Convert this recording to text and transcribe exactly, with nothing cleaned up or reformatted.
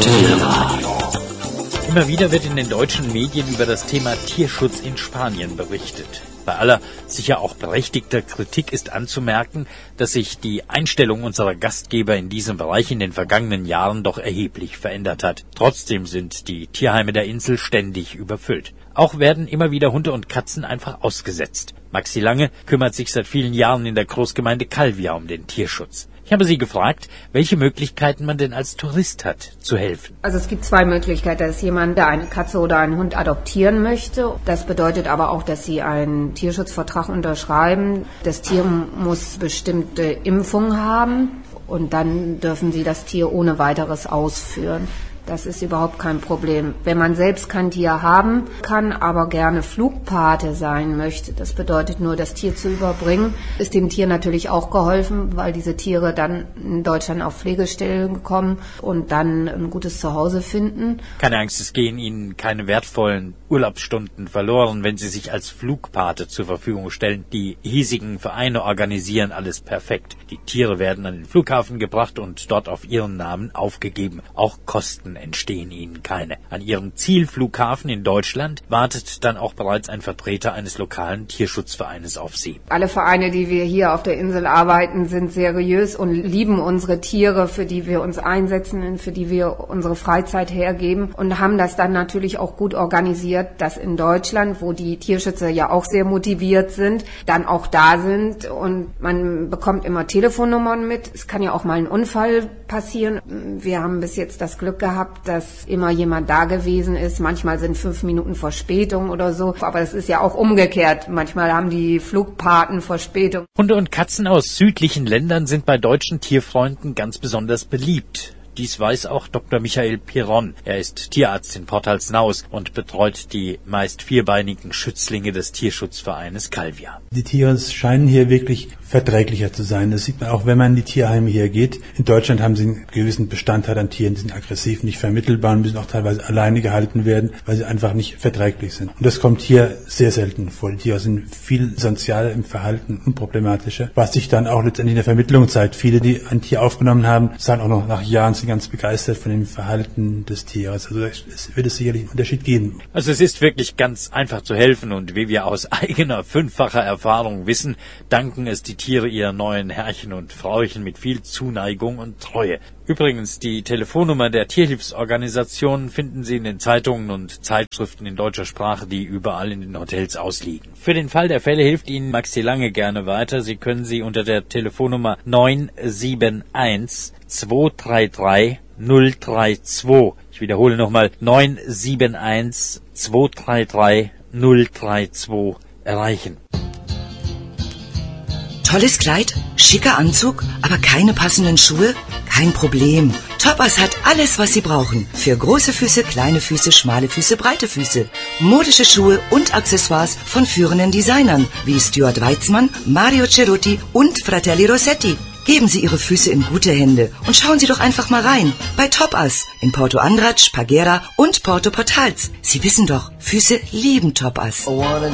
Teleradio. Immer wieder wird in den deutschen Medien über das Thema Tierschutz in Spanien berichtet. Bei aller sicher auch berechtigter Kritik ist anzumerken, dass sich die Einstellung unserer Gastgeber in diesem Bereich in den vergangenen Jahren doch erheblich verändert hat. Trotzdem sind die Tierheime der Insel ständig überfüllt. Auch werden immer wieder Hunde und Katzen einfach ausgesetzt. Maxi Lange kümmert sich seit vielen Jahren in der Großgemeinde Calvia um den Tierschutz. Ich habe sie gefragt, welche Möglichkeiten man denn als Tourist hat, zu helfen. Also es gibt zwei Möglichkeiten. Da ist jemand, der eine Katze oder einen Hund adoptieren möchte. Das bedeutet aber auch, dass sie einen Tierschutzvertrag unterschreiben. Das Tier muss bestimmte Impfungen haben und dann dürfen sie das Tier ohne weiteres ausführen. Das ist überhaupt kein Problem. Wenn man selbst kein Tier haben kann, aber gerne Flugpate sein möchte, das bedeutet nur, das Tier zu überbringen, ist dem Tier natürlich auch geholfen, weil diese Tiere dann in Deutschland auf Pflegestellen kommen und dann ein gutes Zuhause finden. Keine Angst, es gehen Ihnen keine wertvollen Urlaubsstunden verloren, wenn Sie sich als Flugpate zur Verfügung stellen. Die hiesigen Vereine organisieren alles perfekt. Die Tiere werden an den Flughafen gebracht und dort auf ihren Namen aufgegeben. Auch Kosten entstehen ihnen keine. An ihrem Zielflughafen in Deutschland wartet dann auch bereits ein Vertreter eines lokalen Tierschutzvereines auf sie. Alle Vereine, die wir hier auf der Insel arbeiten, sind seriös und lieben unsere Tiere, für die wir uns einsetzen und für die wir unsere Freizeit hergeben und haben das dann natürlich auch gut organisiert, dass in Deutschland, wo die Tierschützer ja auch sehr motiviert sind, dann auch da sind und man bekommt immer Telefonnummern mit. Es kann ja auch mal ein Unfall passieren. Wir haben bis jetzt das Glück gehabt, dass immer jemand da gewesen ist. Manchmal sind fünf Minuten Verspätung oder so. Aber es ist ja auch umgekehrt. Manchmal haben die Flugpaten Verspätung. Hunde und Katzen aus südlichen Ländern sind bei deutschen Tierfreunden ganz besonders beliebt. Dies weiß auch Doktor Michael Piron. Er ist Tierarzt in Portalsnaus und betreut die meist vierbeinigen Schützlinge des Tierschutzvereines Calvia. Die Tiere scheinen hier wirklich verträglicher zu sein. Das sieht man auch, wenn man in die Tierheime hier geht. In Deutschland haben sie einen gewissen Bestandteil an Tieren, die sind aggressiv, nicht vermittelbar und müssen auch teilweise alleine gehalten werden, weil sie einfach nicht verträglich sind. Und das kommt hier sehr selten vor. Die Tiere sind viel sozialer im Verhalten und problematischer, was sich dann auch letztendlich in der Vermittlung zeigt. Viele, die ein Tier aufgenommen haben, sagen auch noch nach Jahren, sind ganz begeistert von dem Verhalten des Tieres. Also es wird es sicherlich einen Unterschied geben. Also es ist wirklich ganz einfach zu helfen und wie wir aus eigener fünffacher Erfahrung wissen, danken es die Tiere ihren neuen Herrchen und Frauchen mit viel Zuneigung und Treue. Übrigens, die Telefonnummer der Tierhilfsorganisationen finden Sie in den Zeitungen und Zeitschriften in deutscher Sprache, die überall in den Hotels ausliegen. Für den Fall der Fälle hilft Ihnen Maxi Lange gerne weiter. Sie können sie unter der Telefonnummer neun sieben eins zwei drei drei null drei zwei. Ich wiederhole nochmal neun sieben eins zwei drei drei null drei zwei erreichen. Tolles Kleid, schicker Anzug, aber keine passenden Schuhe? Kein Problem. Topaz hat alles, was Sie brauchen. Für große Füße, kleine Füße, schmale Füße, breite Füße. Modische Schuhe und Accessoires von führenden Designern wie Stuart Weitzmann, Mario Cerutti und Fratelli Rossetti. Geben Sie Ihre Füße in gute Hände und schauen Sie doch einfach mal rein. Bei Topaz in Porto Andratx, Pagera und Porto Portals. Sie wissen doch, Füße lieben Topaz.